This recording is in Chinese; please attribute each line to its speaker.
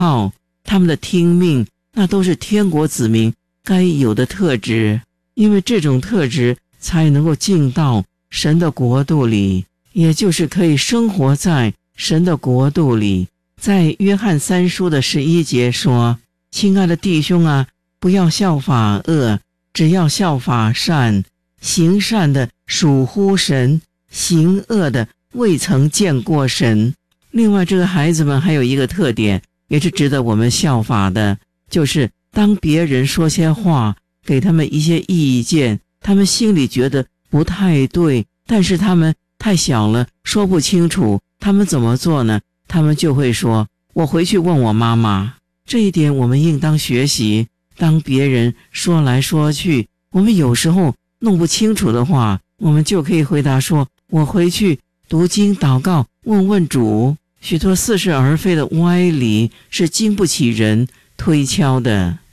Speaker 1: 好，他们的听命，那都是天国子民该有的特质，因为这种特质才能够进到神的国度里，也就是可以生活在神的国度里。在约翰3书的11节说，亲爱的弟兄啊，不要效法恶，只要效法善，行善的属乎神，行恶的未曾见过神。另外，这个孩子们还有一个特点，也是值得我们效法的，就是当别人说些话，给他们一些意见，他们心里觉得不太对，但是他们太小了，说不清楚，他们怎么做呢？他们就会说，我回去问我妈妈。这一点我们应当学习，当别人说来说去，我们有时候弄不清楚的话，我们就可以回答说，我回去读经祷告，问问主。许多似是而非的歪理是经不起人推敲的。